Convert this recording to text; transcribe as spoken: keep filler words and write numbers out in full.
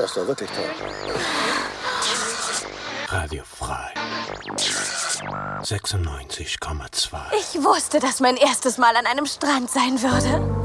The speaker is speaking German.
Das war wirklich toll. Radio frei. sechsundneunzig Komma zwei. Ich wusste, dass mein erstes Mal an einem Strand sein würde.